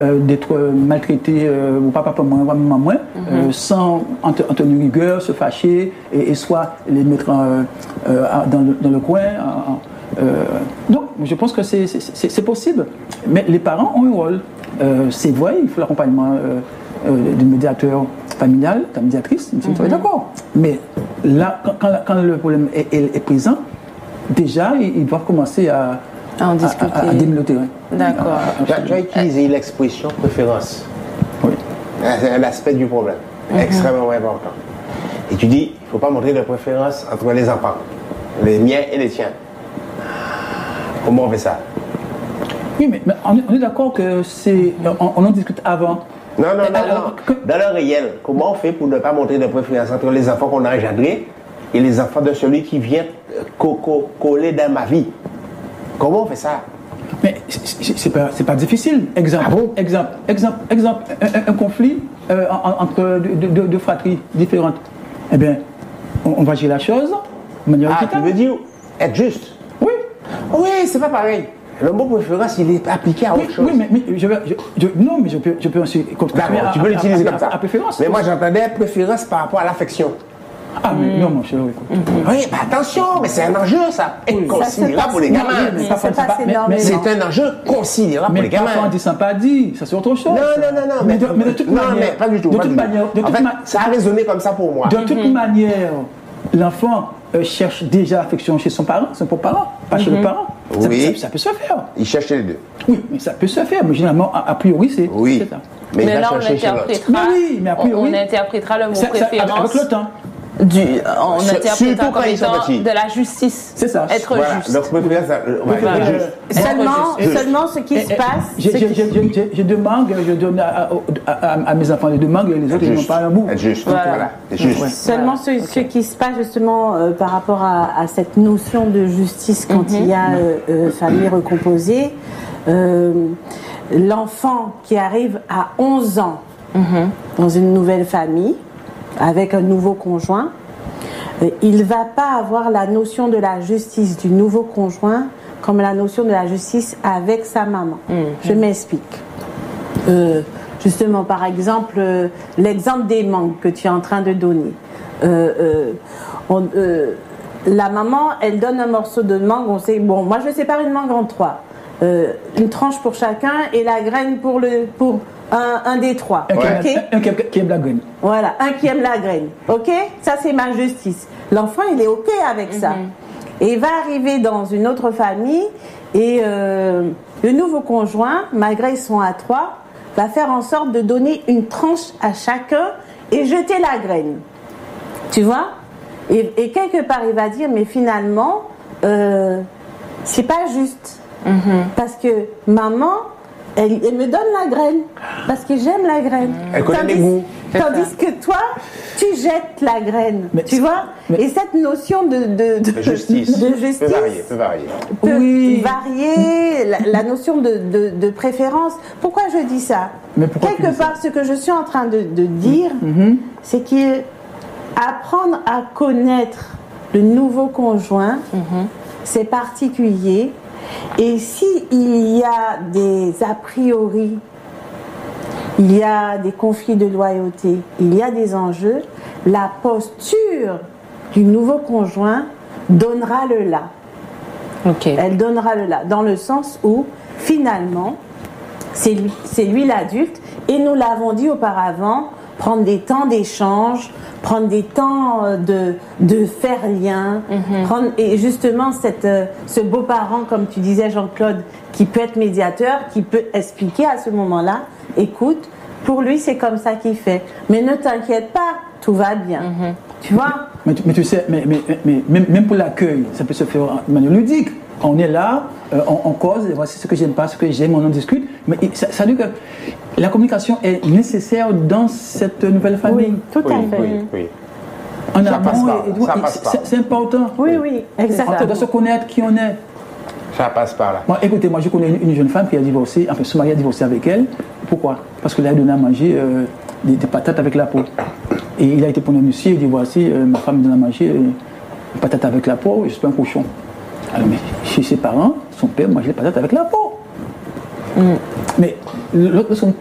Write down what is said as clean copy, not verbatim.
d'être maltraité ou papa moi maman sans en tenir rigueur, se fâcher et soit les mettre dans le coin. Donc je pense que c'est possible, mais les parents ont un rôle. C'est vrai, il faut l'accompagnement du médiateur familial, de la médiatrice, nous sommes d'accord. Mais là, quand le problème est présent, déjà, ils doivent commencer à déminer le terrain. D'accord. Tu as utilisé l'expression préférence. Oui. C'est un aspect du problème, extrêmement important. Et tu dis, il ne faut pas montrer de préférence entre les enfants, les miens et les tiens. Comment on fait ça? Oui, mais on est d'accord que c'est. On en discute avant. Non. Dans le réel, comment on fait pour ne pas montrer de préférence entre les enfants qu'on a engendrés et les enfants de celui qui vient coller dans ma vie? Comment on fait ça? Mais c'est pas difficile. Exemple, un conflit entre deux fratries différentes. Eh bien, on va gérer la chose de manière équitable. Tu veux dire être juste? Oui. Oui, c'est pas pareil. Le mot préférence, il est appliqué à autre chose. Oui, mais je peux aussi D'accord, tu peux l'utiliser comme ça. À préférence. Mais moi, j'entendais préférence par rapport à l'affection. Ah, mais non, mon cher, écoute. Oui, attention, mais c'est un enjeu, ça. Considérable pour les gamins. C'est un enjeu considérable pour les gamins. Mais dit sans pas dit, ça c'est autre chose. Non, mais de toute manière. Pas du tout. En fait, ça a résonné comme ça pour moi. De toute manière, l'enfant cherche déjà l'affection chez son propre parent, pas chez le parent. Oui. Ça peut se faire. Il cherche les deux. Oui, mais ça peut se faire. Mais généralement, a priori, c'est ça. Mais là, on interprétera le mot préférence. Avec le temps. On interprétera comme étant de la justice. C'est ça. Être juste. Donc, Seulement ce qui se passe. Je demande, je donne à mes enfants des mangues et les autres, ils n'ont pas un bout. Être juste. Voilà. Seulement ce qui se passe justement par rapport à cette notion de justice quand il y a famille recomposée. L'enfant qui arrive à 11 ans dans une nouvelle famille, avec un nouveau conjoint, il ne va pas avoir la notion de la justice du nouveau conjoint comme la notion de la justice avec sa maman. Je m'explique. Justement, par exemple, l'exemple des mangues que tu es en train de donner. La maman, elle donne un morceau de mangue, on sait, bon, moi je sépare une mangue en 3. Une tranche pour chacun et la graine pour un des 3. Un qui aime la graine. Voilà, un qui aime la graine. Ok? Ça, c'est ma justice. L'enfant, il est ok avec ça. Et il va arriver dans une autre famille et le nouveau conjoint, malgré ils sont à 3, va faire en sorte de donner une tranche à chacun et jeter la graine. Tu vois? Et quelque part, il va dire, mais finalement, c'est pas juste. Parce que maman, elle me donne la graine parce que j'aime la graine. Elle connaît les goûts. Tandis que toi, tu jettes la graine. Tu vois? Et cette notion de justice peut varier. Peut varier, la notion de préférence. Pourquoi je dis ça? Quelque part, ce que je suis en train de dire, c'est qu'apprendre à connaître le nouveau conjoint, c'est particulier. Et s'il y a des a priori, il y a des conflits de loyauté, il y a des enjeux, la posture du nouveau conjoint donnera le là. Elle donnera le là, dans le sens où, finalement, c'est lui l'adulte, et nous l'avons dit auparavant, prendre des temps d'échange, prendre des temps de faire lien, et justement ce beau-parent, comme tu disais Jean-Claude, qui peut être médiateur, qui peut expliquer à ce moment-là, écoute, pour lui c'est comme ça qu'il fait, mais ne t'inquiète pas, tout va bien. Tu vois? Mais tu sais, même pour l'accueil, ça peut se faire de manière ludique. On est là, on cause, voici ce que j'aime pas, ce que j'aime, on en discute. Mais ça veut dire que la communication est nécessaire dans cette nouvelle famille. Oui, tout à fait. Oui. En amont, c'est important. Oui, exactement. On doit se connaître qui on est. Ça passe par là. Moi, écoutez, je connais une jeune femme qui a divorcé, enfin son mari a divorcé avec elle. Pourquoi? Parce qu'il a donné à manger des patates avec la peau. Et il a été pour un monsieur, il dit voici, ma femme me donne à manger des patates avec la peau, je suis pas un cochon. Alors, mais chez ses parents, son père mangeait les patates avec la peau. Mais l'autre personne